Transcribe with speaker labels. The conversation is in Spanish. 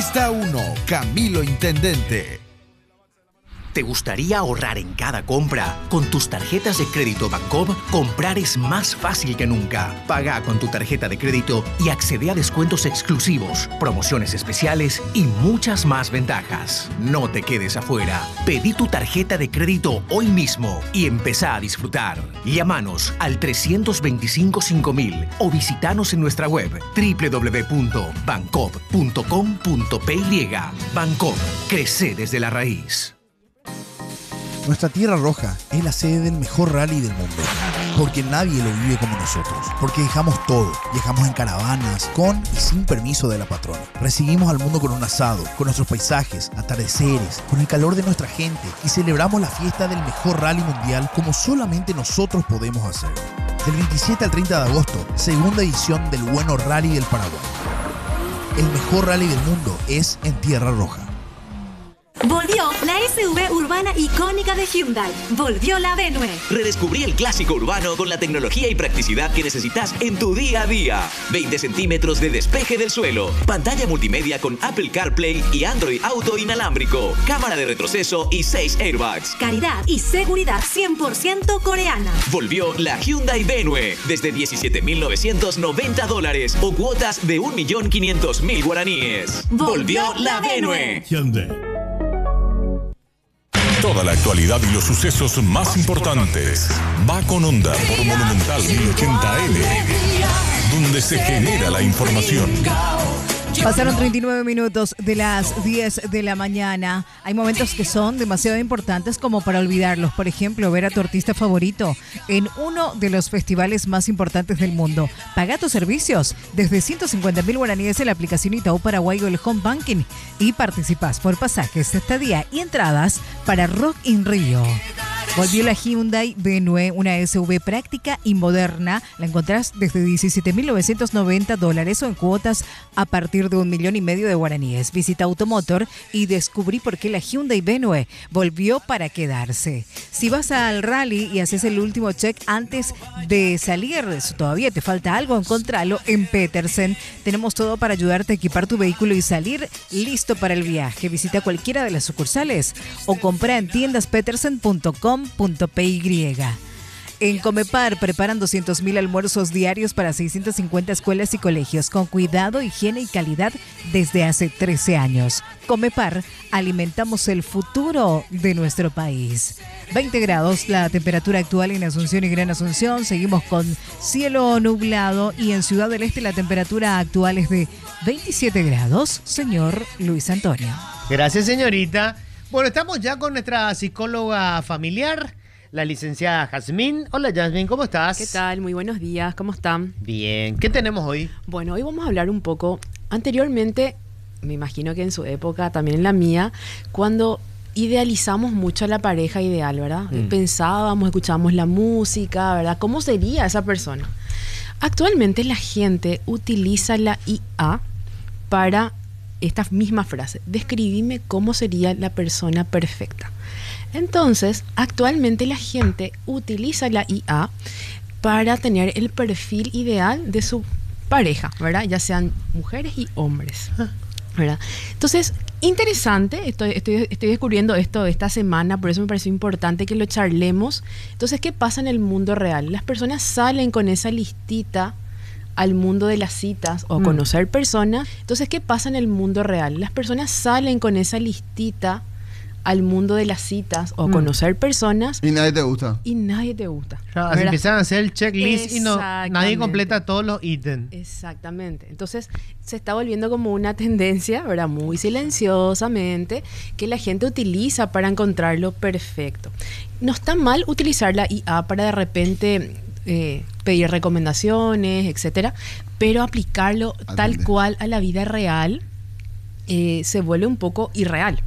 Speaker 1: Está uno, Camilo Intendente.
Speaker 2: ¿Te gustaría ahorrar en cada compra? Con tus tarjetas de crédito Bancob, comprar es más fácil que nunca. Paga con tu tarjeta de crédito y accede a descuentos exclusivos, promociones especiales y muchas más ventajas. No te quedes afuera. Pedí tu tarjeta de crédito hoy mismo y empezá a disfrutar. Llámanos al 325-5000 o visitanos en nuestra web www.bancob.com.py. Bancob, crece desde la raíz.
Speaker 3: Nuestra Tierra Roja es la sede del mejor rally del mundo, porque nadie lo vive como nosotros, porque dejamos todo, viajamos en caravanas, con y sin permiso de la patrona. Recibimos al mundo con un asado, con nuestros paisajes, atardeceres, con el calor de nuestra gente y celebramos la fiesta del mejor rally mundial como solamente nosotros podemos hacer. Del 27 al 30 de agosto, segunda edición del Bueno Rally del Paraguay. El mejor rally del mundo es en Tierra Roja.
Speaker 4: Volvió la SUV urbana icónica de Hyundai. Volvió la Venue.
Speaker 5: Redescubrí el clásico urbano con la tecnología y practicidad que necesitas en tu día a día. 20 centímetros de despeje del suelo. Pantalla multimedia con Apple CarPlay y Android Auto inalámbrico. Cámara de retroceso y 6 airbags.
Speaker 4: Calidad y seguridad 100% coreana.
Speaker 5: Volvió la Hyundai Venue. Desde $17,990 o cuotas de 1.500.000 guaraníes.
Speaker 4: Volvió la Venue.
Speaker 6: Hyundai. Toda la actualidad y los sucesos más importantes. Va con Onda por Monumental 1080M, donde se genera la información.
Speaker 7: Pasaron 39 minutos de las 10 de la mañana. Hay momentos que son demasiado importantes como para olvidarlos. Por ejemplo, ver a tu artista favorito en uno de los festivales más importantes del mundo. Paga tus servicios desde 150.000 guaraníes en la aplicación Itaú Paraguay o el Home Banking y participas por pasajes, estadía y entradas para Rock in Rio. Volvió la Hyundai Venue, una SUV práctica y moderna. La encontrás desde $17,990 o en cuotas a partir de 1,5 millones de guaraníes. Visita Automotor y descubrí por qué la Hyundai Venue volvió para quedarse. Si vas al rally y haces el último check antes de salir, si todavía te falta algo, encontralo en Petersen. Tenemos todo para ayudarte a equipar tu vehículo y salir listo para el viaje. Visita cualquiera de las sucursales o compra en tiendaspetersen.com.py. En Comepar preparan 200.000 almuerzos diarios para 650 escuelas y colegios con cuidado, higiene y calidad desde hace 13 años. Comepar, alimentamos el futuro de nuestro país. 20 grados la temperatura actual en Asunción y Gran Asunción. Seguimos con cielo nublado y en Ciudad del Este la temperatura actual es de 27 grados. Señor Luis Antonio.
Speaker 8: Gracias, señorita. Bueno, estamos ya con nuestra psicóloga familiar, la licenciada Jazmín. Hola, Jazmín, ¿cómo estás?
Speaker 9: ¿Qué tal? Muy buenos días, ¿cómo están?
Speaker 8: Bien, ¿qué tenemos hoy?
Speaker 9: Bueno, hoy vamos a hablar un poco, anteriormente, me imagino que en su época, también en la mía, cuando idealizamos mucho a la pareja ideal, ¿verdad? Pensábamos, escuchábamos la música, ¿verdad? ¿Cómo sería esa persona? Actualmente la gente utiliza la IA para esta misma frase: describime cómo sería la persona perfecta. Entonces, actualmente la gente utiliza la IA para tener el perfil ideal de su pareja, ¿verdad? Ya sean mujeres y hombres, ¿verdad? Entonces, interesante, estoy descubriendo esto esta semana, por eso me pareció importante que lo charlemos. Entonces, ¿qué pasa en el mundo real? Las personas salen con esa listita al mundo de las citas o conocer personas. Entonces, ¿qué pasa en el mundo real? Las personas salen con esa listita al mundo de las citas o conocer personas.
Speaker 10: Y nadie te gusta.
Speaker 9: Y nadie te gusta.
Speaker 8: Claro, así empiezan a hacer el checklist y nadie completa todos los ítems.
Speaker 9: Exactamente. Entonces, se está volviendo como una tendencia, ¿verdad? Muy silenciosamente, que la gente utiliza para encontrar lo perfecto. No está mal utilizar la IA para de repente pedir recomendaciones, etcétera, pero aplicarlo tal cual a la vida real se vuelve un poco irreal.